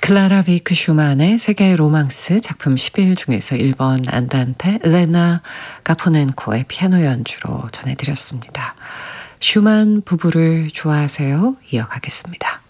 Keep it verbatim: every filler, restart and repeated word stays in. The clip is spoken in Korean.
클라라 베이크 슈만의 세계의 로망스 작품 십일 중에서 일 번 안단테 레나 가포넨코의 피아노 연주로 전해드렸습니다. 슈만 부부를 좋아하세요? 이어가겠습니다.